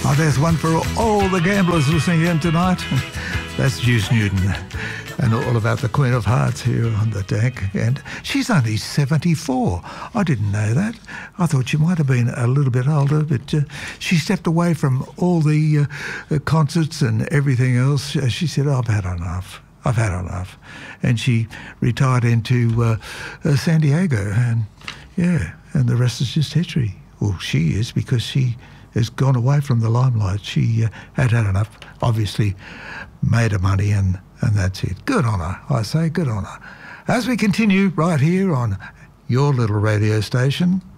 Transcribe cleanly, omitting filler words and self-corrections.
Oh, there's one for all the gamblers listening in tonight. That's Juice Newton and all about the Queen of Hearts here on the deck. And she's only 74. I didn't know that. I thought she might have been a little bit older, but she stepped away from all the concerts and everything else. She said, I've had enough. I've had enough. And she retired into San Diego. And yeah, and the rest is just history. Well, she is, because she has gone away from the limelight. She had enough, obviously made her money, and that's it. Good on her, I say, good on her. As we continue right here on your little radio station,